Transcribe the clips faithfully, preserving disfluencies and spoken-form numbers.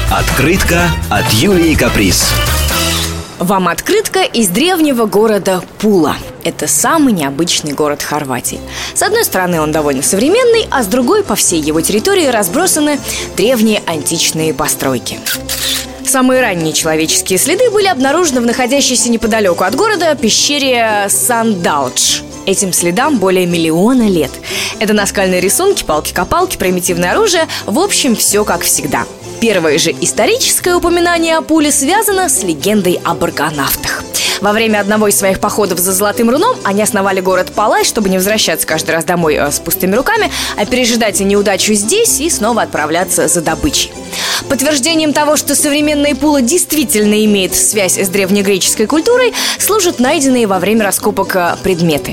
Открытка от Юлии Каприз. Вам открытка из древнего города Пула. Это самый необычный город Хорватии. С одной стороны, он довольно современный, а с другой, по всей его территории разбросаны древние античные постройки. Самые ранние человеческие следы были обнаружены в находящейся неподалеку от города пещере Сандалдж. Этим следам более миллиона лет. Это наскальные рисунки, палки-копалки, примитивное оружие. В общем, все как всегда. Первое же историческое упоминание о Пуле связано с легендой об аргонавтах. Во время одного из своих походов за Золотым Руном они основали город Палай, чтобы не возвращаться каждый раз домой с пустыми руками, а пережидать неудачу здесь и снова отправляться за добычей. Подтверждением того, что современная Пула действительно имеет связь с древнегреческой культурой, служат найденные во время раскопок предметы.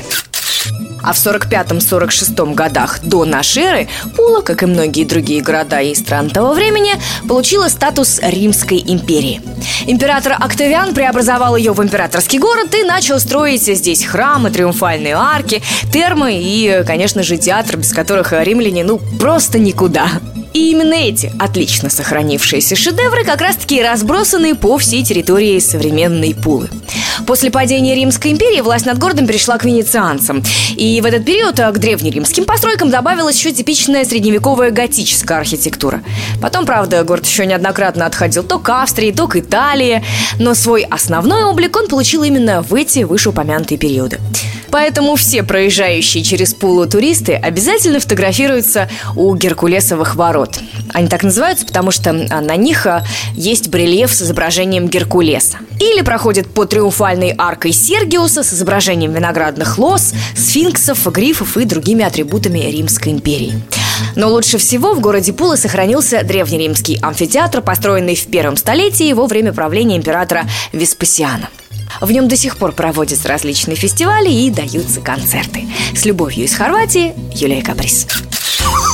А в сорок пятом — сорок шестом годах до нашей эры Пула, как и многие другие города и страны того времени, получила статус Римской империи. Император Октавиан преобразовал ее в императорский город и начал строить здесь храмы, триумфальные арки, термы и, конечно же, театр, без которых римляне ну просто никуда. И именно эти отлично сохранившиеся шедевры как раз-таки разбросаны по всей территории современной Пулы. После падения Римской империи власть над городом перешла к венецианцам. И в этот период к древнеримским постройкам добавилась еще типичная средневековая готическая архитектура. Потом, правда, город еще неоднократно отходил то к Австрии, то к Италии. Но свой основной облик он получил именно в эти вышеупомянутые периоды. Поэтому все проезжающие через Пулу туристы обязательно фотографируются у Геркулесовых ворот. Они так называются, потому что на них есть барельеф с изображением Геркулеса. Или проходят по триумфальной аркой Сергиуса с изображением виноградных лоз, сфинксов, грифов и другими атрибутами Римской империи. Но лучше всего в городе Пула сохранился древнеримский амфитеатр, построенный в первом столетии во время правления императора Веспасиана. В нем до сих пор проводятся различные фестивали и даются концерты. С любовью из Хорватии, Юлия Каприз.